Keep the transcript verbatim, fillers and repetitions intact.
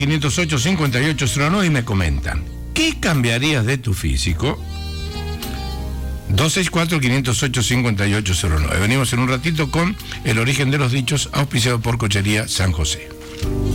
quinientos ocho, cincuenta y ocho cero nueve y me comentan, ¿qué cambiarías de tu físico? dos seis cuatro, quinientos ocho, cincuenta y ocho cero nueve. Venimos en un ratito con El origen de los dichos, auspiciado por Cochería San José.